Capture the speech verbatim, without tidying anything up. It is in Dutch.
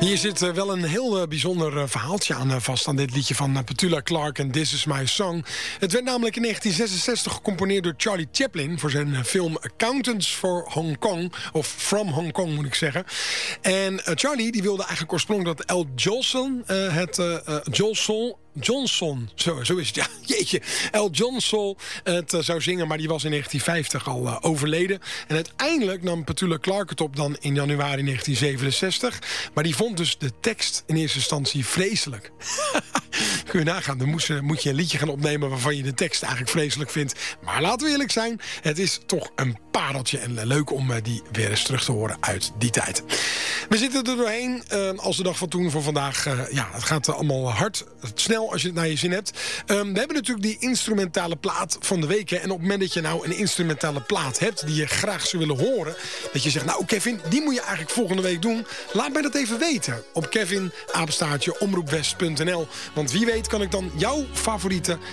Hier zit uh, wel een heel uh, bijzonder uh, verhaaltje aan uh, vast aan dit liedje van uh, Petula Clark en This Is My Song. Het werd namelijk in negentien zesenzestig gecomponeerd door Charlie Chaplin voor zijn uh, film Accountants for Hong Kong, of From Hong Kong moet ik zeggen. En uh, Charlie die wilde eigenlijk oorspronkelijk dat Al Jolson uh, het uh, uh, Jolson Johnson, zo, zo is het, ja, jeetje. Al Johnson het uh, zou zingen, maar die was in negentien vijftig al uh, overleden. En uiteindelijk nam Petula Clark het op dan in januari negentien zevenenzestig. Maar die vond dus de tekst in eerste instantie vreselijk. Kun je nagaan, dan moet, moet je een liedje gaan opnemen waarvan je de tekst eigenlijk vreselijk vindt. Maar laten we eerlijk zijn, het is toch een pareltje. En leuk om uh, die weer eens terug te horen uit die tijd. We zitten er doorheen uh, als de dag van toen voor vandaag. Uh, ja, het gaat uh, allemaal hard, snel als je het naar je zin hebt. Um, we hebben natuurlijk die instrumentale plaat van de week. Hè? En op het moment dat je nou een instrumentale plaat hebt die je graag zou willen horen, dat je zegt, nou Kevin, die moet je eigenlijk volgende week doen. Laat mij dat even weten op Kevin, apenstaartje, omroepwest punt n l. Want wie weet kan ik dan jouw favoriete